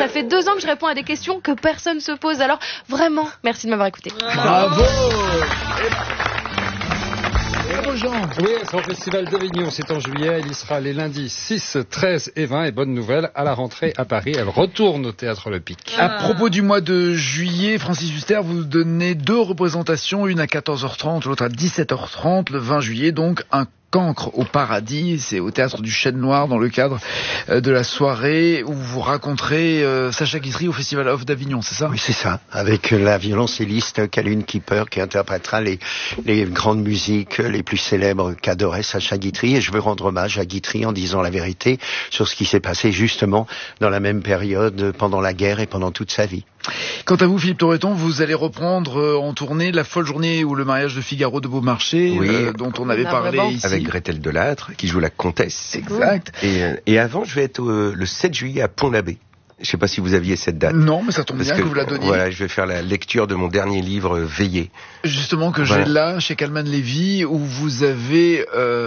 Ça fait 2 ans que je réponds à des questions que personne se pose. Alors, vraiment, merci de m'avoir écouté. Bravo. Oui, son festival d'Avignon, c'est en juillet. Il y sera les lundis 6, 13 et 20. Et bonne nouvelle, à la rentrée à Paris, elle retourne au Théâtre Le Pic. À propos du mois de juillet, Francis Huster, vous donnez 2 représentations, une à 14h30, l'autre à 17h30, le 20 juillet, donc un Cancre au paradis, c'est au théâtre du Chêne Noir dans le cadre de la soirée où vous raconterez Sacha Guitry au Festival Off d'Avignon, c'est ça? Oui, c'est ça, avec la violoncelliste Caroline Kipper qui interprétera les grandes musiques les plus célèbres qu'adorait Sacha Guitry, et je veux rendre hommage à Guitry en disant la vérité sur ce qui s'est passé justement dans la même période pendant la guerre et pendant toute sa vie. Quant à vous, Philippe Torreton, vous allez reprendre en tournée La folle journée ou le mariage de Figaro de Beaumarchais, dont on avait parlé ici. Avec Gretel Delattre, qui joue la comtesse. Exact. Et avant, je vais être le 7 juillet à Pont-l'Abbé. Je ne sais pas si vous aviez cette date. Non, mais ça tombe bien que vous la donniez. Voilà, je vais faire la lecture de mon dernier livre, Veillée. Justement, que j'ai là, chez Calman Lévy, où vous avez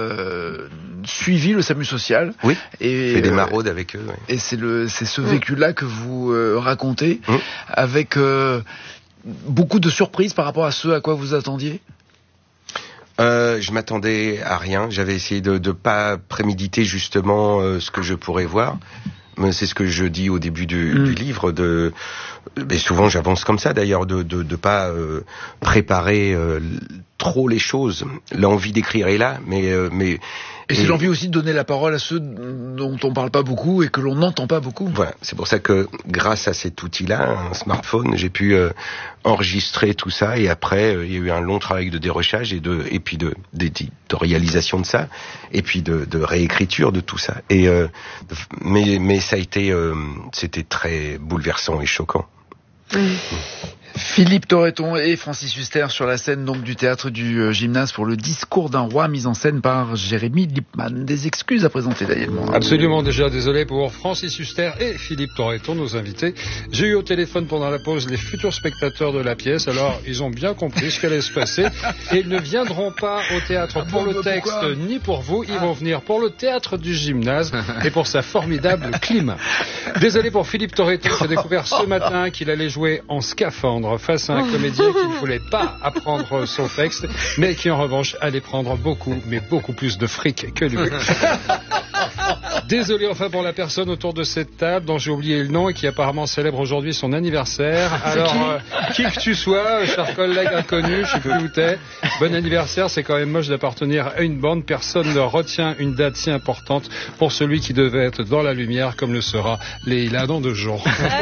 suivi le SAMU social. Oui, et fait des maraudes avec eux. Ouais. Et c'est ce vécu-là que vous racontez, avec beaucoup de surprises par rapport à ce à quoi vous attendiez. Je m'attendais à rien. J'avais essayé de pas préméditer justement ce que je pourrais voir. Mais c'est ce que je dis au début du livre. Mais souvent j'avance comme ça d'ailleurs, de pas préparer trop les choses. L'envie d'écrire est là, mais et c'est l'envie aussi de donner la parole à ceux dont on parle pas beaucoup et que l'on n'entend pas beaucoup. Voilà, c'est pour ça que grâce à cet outil-là, un smartphone, j'ai pu enregistrer tout ça, et après il y a eu un long travail de dérochage et puis d'éditorialisation de ça, et puis de réécriture de tout ça. Et mais ça a été c'était très bouleversant et choquant. Philippe Torreton et Francis Huster sur la scène donc du théâtre du Gymnase pour le discours d'un roi, mis en scène par Jérémy Lippmann. Des excuses à présenter Daniel Morin. Absolument, déjà désolé pour Francis Huster et Philippe Torreton, nos invités. J'ai eu au téléphone pendant la pause les futurs spectateurs de la pièce, alors ils ont bien compris ce qui allait se passer et ils ne viendront pas au théâtre pour le texte ni pour vous, ils vont venir pour le théâtre du Gymnase et pour sa formidable climat. Désolé pour Philippe Torreton, j'ai découvert ce matin qu'il allait jouer en scaphandre face à un comédien qui ne voulait pas apprendre son texte, mais qui en revanche allait prendre beaucoup plus de fric que lui. Désolé enfin pour la personne autour de cette table dont j'ai oublié le nom et qui apparemment célèbre aujourd'hui son anniversaire. Alors, qui que tu sois, cher collègue inconnu, je sais plus où t'es, bon anniversaire, c'est quand même moche d'appartenir à une bande. Personne ne retient une date si importante pour celui qui devait être dans la lumière comme le sera Leïla dans 2 jours.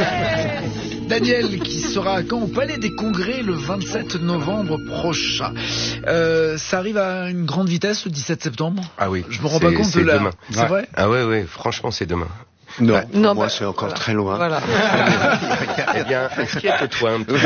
Daniel, qui sera à Caen au Palais des Congrès le 27 novembre prochain. Ça arrive à une grande vitesse le 17 septembre. Ah oui. Je me rends pas compte de la... Demain. C'est vrai ? Ah ouais, franchement c'est demain. Non, Ouais. pour moi c'est encore très loin. Voilà. Eh bien, inquiète-toi un petit peu.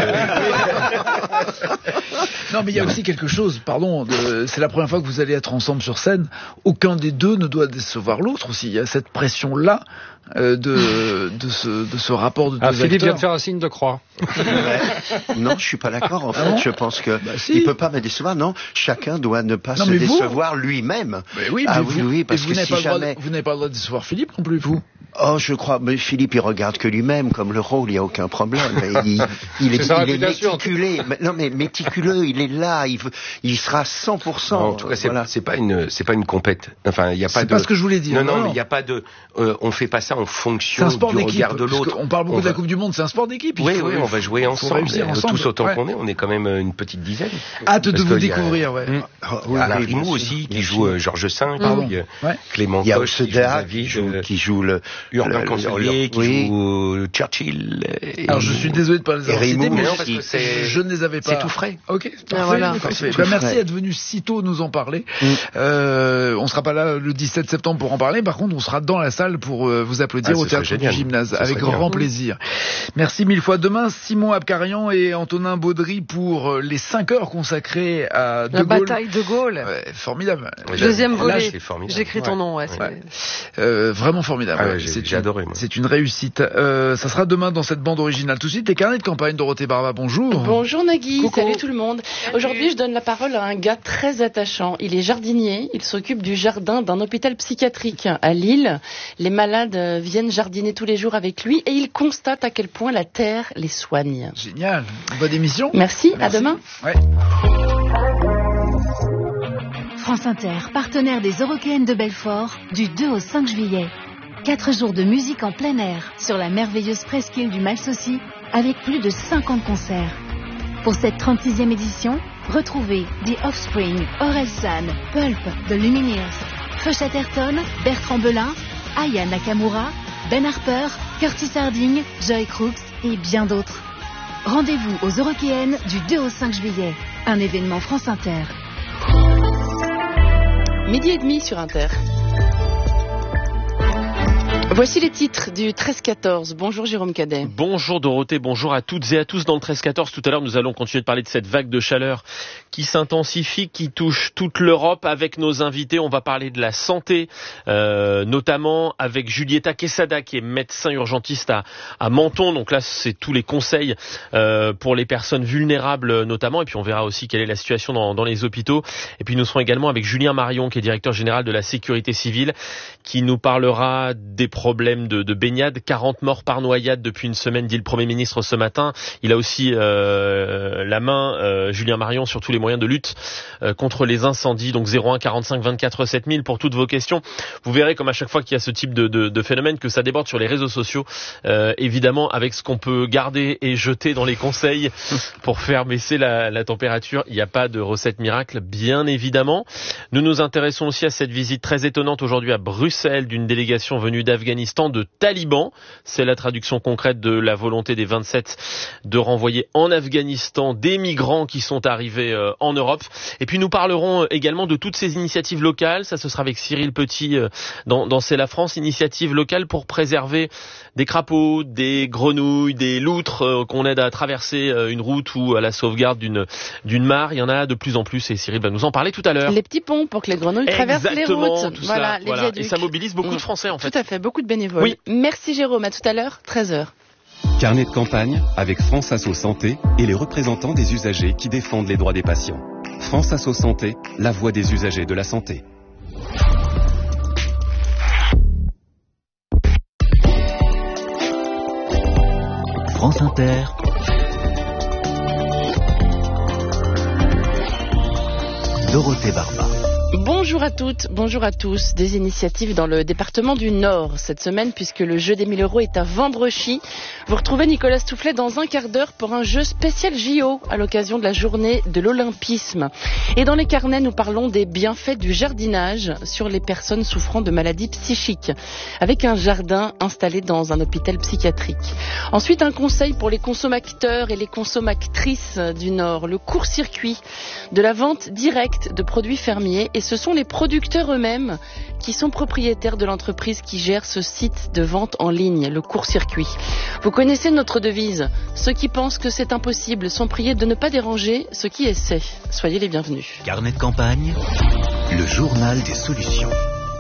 Non, mais il y a aussi quelque chose, c'est la première fois que vous allez être ensemble sur scène. Aucun des deux ne doit décevoir l'autre aussi. Il y a cette pression-là de ce rapport de deux Philippe acteurs. vient de faire un signe de croix. Non, je suis pas d'accord. En fait, je pense que il peut pas me décevoir. Non, chacun doit ne pas se décevoir lui-même. Mais oui, parce que si jamais vous n'avez pas le droit de décevoir Philippe non plus, vous. Oh, je crois, mais Philippe, il regarde que lui-même, comme le rôle, il n'y a aucun problème. Il est méticulé. Mais méticuleux, il est là, il sera 100%. Non, en tout cas, c'est pas une compète. Enfin, il y a pas c'est pas ce que je voulais dire. Non, mais il n'y a pas de, on fait pas ça en fonction du regard de l'autre. On parle beaucoup de la Coupe du Monde, c'est un sport d'équipe. Oui, on va jouer ensemble. Tous autant qu'on est, on est quand même une petite dizaine. Hâte de vous découvrir, ouais. Alain Rimou aussi, qui joue Georges V, Clément Coche, qui joue le Urbain Cancelier, qui joue Churchill. Alors je suis désolé de pas les avoir cités, mais je ne les avais pas. C'est tout frais. Ok, parfait. Merci d'être venu si tôt nous en parler. On sera pas là le 17 septembre pour en parler. Par contre, on sera dans la salle pour vous applaudir au théâtre du Gymnase avec grand plaisir. Merci 1000 fois. Demain, Simon Abkarian et Antonin Baudry pour les 5 heures consacrées à De Gaulle. La bataille de Gaulle. Formidable. Deuxième volet. C'est formidable. J'écris ton nom. Vraiment formidable. j'ai adoré. Moi. C'est une réussite. Ça sera demain dans cette bande originale. Tout de suite, les carnets de campagne, Dorothée Barba, bonjour. Bonjour Nagui, Coucou. Salut tout le monde. Aujourd'hui, je donne la parole à un gars très attachant. Il est jardinier, il s'occupe du jardin d'un hôpital psychiatrique à Lille. Les malades viennent jardiner tous les jours avec lui et il constate à quel point la terre les soigne. Génial. Bonne émission. Merci. À demain. Ouais. France Inter, partenaire des Eurockéennes de Belfort, du 2 au 5 juillet. 4 jours de musique en plein air sur la merveilleuse presqu'île du Malsaucy, avec plus de 50 concerts. Pour cette 36e édition, retrouvez The Offspring, Orelsan, Pulp, The Lumineers, Feu Chatterton, Bertrand Belin, Aya Nakamura, Ben Harper, Curtis Harding, Joy Crooks et bien d'autres. Rendez-vous aux Eurockéennes du 2 au 5 juillet. Un événement France Inter. 12h30 sur Inter. Voici les titres du 13-14. Bonjour Jérôme Cadet. Bonjour Dorothée, bonjour à toutes et à tous dans le 13-14. Tout à l'heure, nous allons continuer de parler de cette vague de chaleur qui s'intensifie, qui touche toute l'Europe. Avec nos invités, on va parler de la santé, notamment avec Julieta Quesada, qui est médecin urgentiste à Menton. Donc là, c'est tous les conseils pour les personnes vulnérables notamment. Et puis on verra aussi quelle est la situation dans les hôpitaux. Et puis nous serons également avec Julien Marion, qui est directeur général de la sécurité civile, qui nous parlera des problème de baignade, 40 morts par noyade depuis une semaine, dit le Premier ministre ce matin. Il a aussi la main, Julien Marion, sur tous les moyens de lutte contre les incendies. Donc 01 45 24 7000 pour toutes vos questions. Vous verrez comme à chaque fois qu'il y a ce type de phénomène que ça déborde sur les réseaux sociaux. Évidemment, avec ce qu'on peut garder et jeter dans les conseils pour faire baisser la température, il n'y a pas de recette miracle, bien évidemment. Nous nous intéressons aussi à cette visite très étonnante aujourd'hui à Bruxelles d'une délégation venue d'Afghanistan, de talibans. C'est la traduction concrète de la volonté des 27 de renvoyer en Afghanistan des migrants qui sont arrivés en Europe. Et puis nous parlerons également de toutes ces initiatives locales. Ça, ce sera avec Cyril Petit dans C'est la France, initiative locale pour préserver des crapauds, des grenouilles, des loutres qu'on aide à traverser une route ou à la sauvegarde d'une mare. Il y en a de plus en plus et Cyril va nous en parler tout à l'heure. Les petits ponts pour que les grenouilles traversent les routes. Tout ça, les viaducs. Et ça mobilise beaucoup de Français en fait. Tout à fait, beaucoup de bénévoles. Oui. Merci Jérôme, à tout à l'heure, 13h. Carnet de campagne avec France Asso Santé et les représentants des usagers qui défendent les droits des patients. France Asso Santé, la voix des usagers de la santé. France Inter. Dorothée Barba. Bonjour à toutes, bonjour à tous. Des initiatives dans le département du Nord cette semaine puisque le jeu des 1000 € est à Vendrechy. Vous retrouvez Nicolas Stoufflet dans un quart d'heure pour un jeu spécial JO à l'occasion de la journée de l'Olympisme. Et dans les carnets, nous parlons des bienfaits du jardinage sur les personnes souffrant de maladies psychiques avec un jardin installé dans un hôpital psychiatrique. Ensuite, un conseil pour les consommateurs et les consommatrices du Nord, le court-circuit de la vente directe de produits fermiers. Et ce sont les producteurs eux-mêmes qui sont propriétaires de l'entreprise qui gère ce site de vente en ligne, le court-circuit. Vous connaissez notre devise. Ceux qui pensent que c'est impossible sont priés de ne pas déranger ceux qui essaient. Soyez les bienvenus. Carnet de campagne, le journal des solutions.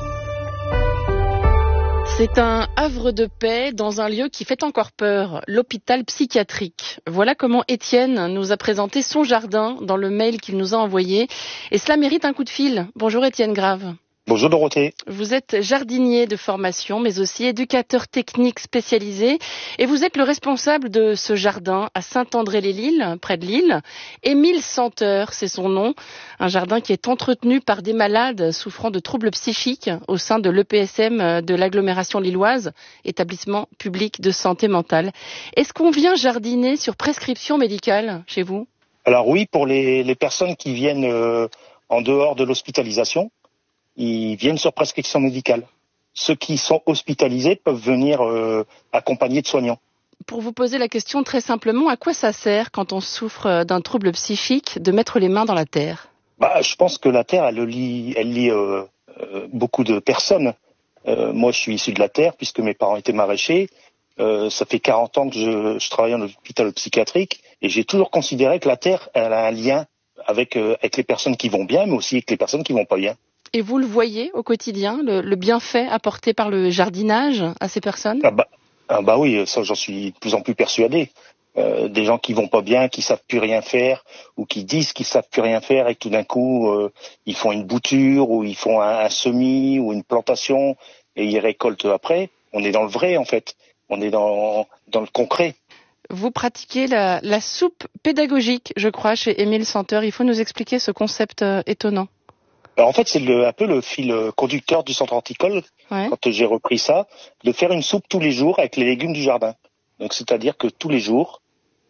C'est un havre de paix dans un lieu qui fait encore peur, l'hôpital psychiatrique. Voilà comment Étienne nous a présenté son jardin dans le mail qu'il nous a envoyé. Et cela mérite un coup de fil. Bonjour Étienne Grave. Bonjour Dorothée. Vous êtes jardinier de formation, mais aussi éducateur technique spécialisé. Et vous êtes le responsable de ce jardin à Saint-André-les-Lilles, près de Lille. Émile Senteur, c'est son nom. Un jardin qui est entretenu par des malades souffrant de troubles psychiques au sein de l'EPSM de l'agglomération lilloise, établissement public de santé mentale. Est-ce qu'on vient jardiner sur prescription médicale chez vous ? Alors oui, pour les personnes qui viennent en dehors de l'hospitalisation, ils viennent sur prescription médicale. Ceux qui sont hospitalisés peuvent venir accompagnés de soignants. Pour vous poser la question très simplement, à quoi ça sert quand on souffre d'un trouble psychique de mettre les mains dans la terre ? Je pense que la terre, elle lie beaucoup de personnes. Moi, je suis issu de la terre puisque mes parents étaient maraîchers. Ça fait 40 ans que je travaille en hôpital psychiatrique et j'ai toujours considéré que la terre, elle a un lien avec les personnes qui vont bien, mais aussi avec les personnes qui vont pas bien. Et vous le voyez au quotidien, le bienfait apporté par le jardinage à ces personnes? Oui, ça j'en suis de plus en plus persuadé. Des gens qui vont pas bien, qui savent plus rien faire, ou qui disent qu'ils savent plus rien faire et que tout d'un coup ils font une bouture ou ils font un semis ou une plantation et ils récoltent après. On est dans le vrai en fait, on est dans le concret. Vous pratiquez la soupe pédagogique, je crois, chez Émile Senteur. Il faut nous expliquer ce concept étonnant. Alors en fait, c'est un peu le fil conducteur du centre horticole, quand j'ai repris ça, de faire une soupe tous les jours avec les légumes du jardin. Donc c'est-à-dire que tous les jours,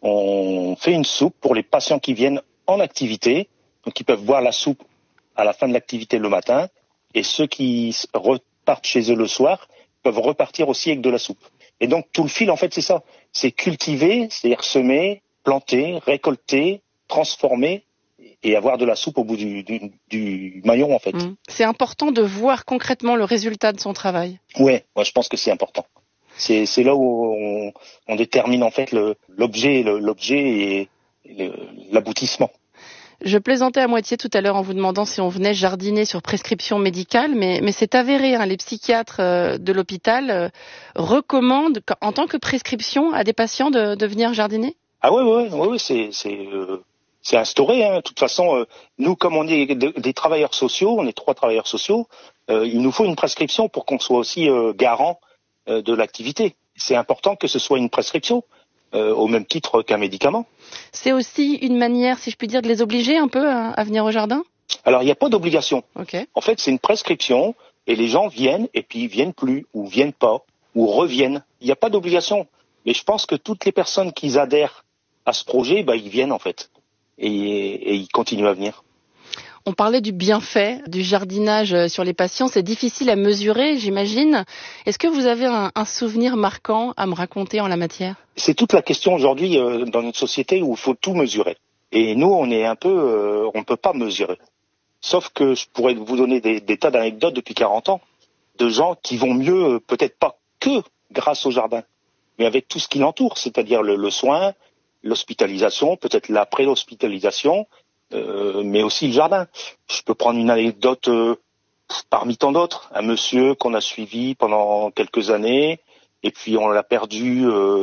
on fait une soupe pour les patients qui viennent en activité, donc ils peuvent boire la soupe à la fin de l'activité le matin, et ceux qui repartent chez eux le soir peuvent repartir aussi avec de la soupe. Et donc tout le fil, en fait, c'est ça. C'est cultiver, c'est-à-dire semer, planter, récolter, transformer et avoir de la soupe au bout du maillon, en fait. C'est important de voir concrètement le résultat de son travail. Ouais, moi je pense que c'est important. C'est là où on détermine en fait l'objet et l'aboutissement. Je plaisantais à moitié tout à l'heure en vous demandant si on venait jardiner sur prescription médicale, mais c'est avéré. Les psychiatres de l'hôpital recommandent en tant que prescription à des patients de venir jardiner. Ah oui, c'est instauré. De toute façon, nous, comme on est des travailleurs sociaux, on est 3 travailleurs sociaux, il nous faut une prescription pour qu'on soit aussi garant de l'activité. C'est important que ce soit une prescription, au même titre qu'un médicament. C'est aussi une manière, si je puis dire, de les obliger un peu à venir au jardin? Alors, il n'y a pas d'obligation. Okay. En fait, c'est une prescription et les gens viennent et puis ils viennent plus ou viennent pas ou reviennent. Il n'y a pas d'obligation. Mais je pense que toutes les personnes qui adhèrent à ce projet, ils viennent en fait et ils continuent à venir. On parlait du bienfait du jardinage sur les patients. C'est difficile à mesurer, j'imagine. Est-ce que vous avez un souvenir marquant à me raconter en la matière? C'est toute la question aujourd'hui dans notre société où il faut tout mesurer. Et nous, on est on ne peut pas mesurer. Sauf que je pourrais vous donner des tas d'anecdotes depuis 40 ans de gens qui vont mieux, peut-être pas que grâce au jardin, mais avec tout ce qui l'entoure, c'est-à-dire le soin, l'hospitalisation, peut-être l'après-hospitalisation, mais aussi le jardin. Je peux prendre une anecdote parmi tant d'autres. Un monsieur qu'on a suivi pendant quelques années, et puis on l'a perdu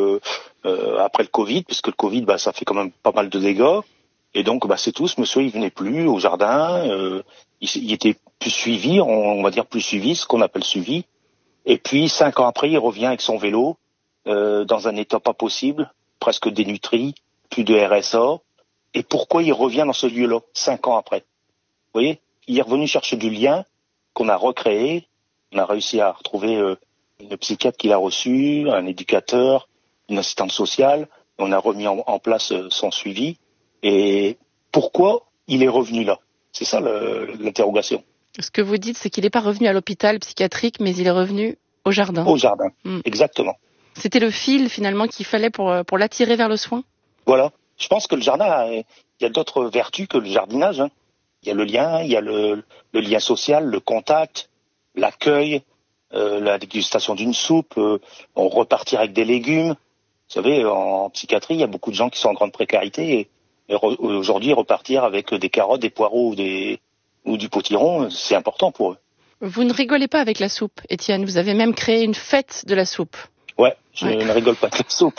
après le Covid, puisque le Covid, ça fait quand même pas mal de dégâts. Et donc, c'est tout. Ce monsieur, il venait plus au jardin. Il était plus suivi, on va dire plus suivi, ce qu'on appelle suivi. Et puis 5 ans après, il revient avec son vélo dans un état pas possible, presque dénutri, plus de RSA. Et pourquoi il revient dans ce lieu-là 5 ans après? Vous voyez, il est revenu chercher du lien qu'on a recréé. On a réussi à retrouver une psychiatre qu'il a reçue, un éducateur, une assistante sociale. On a remis en place son suivi. Et pourquoi il est revenu là? C'est ça l'interrogation. Ce que vous dites, c'est qu'il n'est pas revenu à l'hôpital psychiatrique, mais il est revenu au jardin. Au jardin, exactement. C'était le fil finalement qu'il fallait pour l'attirer vers le soin? Voilà. Je pense que le jardin, il y a d'autres vertus que le jardinage. Il y a le lien, il y a le lien social, le contact, l'accueil, la dégustation d'une soupe, on repartir avec des légumes. Vous savez, en psychiatrie, il y a beaucoup de gens qui sont en grande précarité et aujourd'hui, repartir avec des carottes, des poireaux ou du potiron, c'est important pour eux. Vous ne rigolez pas avec la soupe, Étienne. Vous avez même créé une fête de la soupe. Ouais, je ne rigole pas avec la soupe.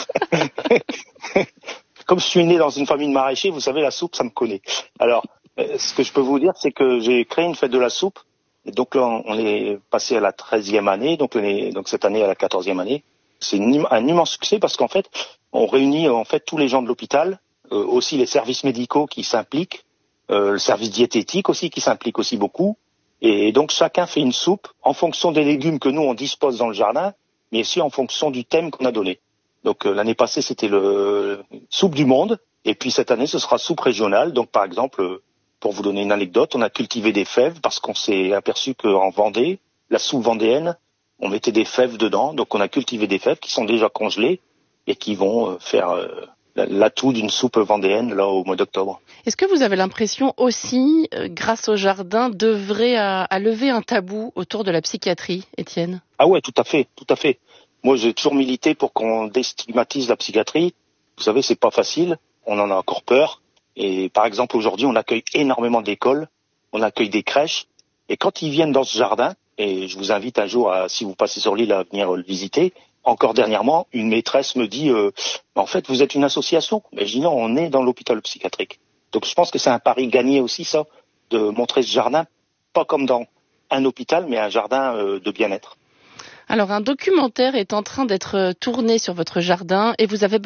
Comme je suis né dans une famille de maraîchers, vous savez, la soupe, ça me connaît. Alors, ce que je peux vous dire, c'est que j'ai créé une fête de la soupe. Et donc là, on est passé à la 13e année, donc cette année à la 14e année. C'est un immense succès parce qu'en fait, on réunit tous les gens de l'hôpital, aussi les services médicaux qui s'impliquent, le service diététique aussi qui s'implique aussi beaucoup. Et donc chacun fait une soupe en fonction des légumes que nous on dispose dans le jardin, mais aussi en fonction du thème qu'on a donné. Donc l'année passée c'était le soupe du monde, et puis cette année ce sera soupe régionale. Donc par exemple, pour vous donner une anecdote, on a cultivé des fèves parce qu'on s'est aperçu qu'en Vendée, la soupe vendéenne, on mettait des fèves dedans. Donc on a cultivé des fèves qui sont déjà congelées et qui vont faire l'atout d'une soupe vendéenne là au mois d'octobre. Est-ce que vous avez l'impression aussi, grâce au jardin, d'œuvrer à lever un tabou autour de la psychiatrie, Étienne? Ah ouais, tout à fait, tout à fait. Moi, j'ai toujours milité pour qu'on déstigmatise la psychiatrie. Vous savez, c'est pas facile. On en a encore peur. Et par exemple, aujourd'hui, on accueille énormément d'écoles. On accueille des crèches. Et quand ils viennent dans ce jardin, et je vous invite un jour, si vous passez sur l'île, à venir le visiter, encore dernièrement, une maîtresse me dit en fait, vous êtes une association. Mais je dis non, on est dans l'hôpital psychiatrique. Donc je pense que c'est un pari gagné aussi, ça, de montrer ce jardin, pas comme dans un hôpital, mais un jardin de bien-être. Alors, un documentaire est en train d'être tourné sur votre jardin et vous avez